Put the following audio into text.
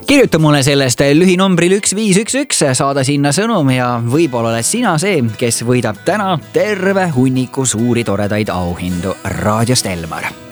Kirjuta mulle sellest lühinumbril 1511, saada sinna sõnum ja võib-olla oled sina see, kes võidab täna terve hunniku suuri toredaid auhindu raadiost Elmar.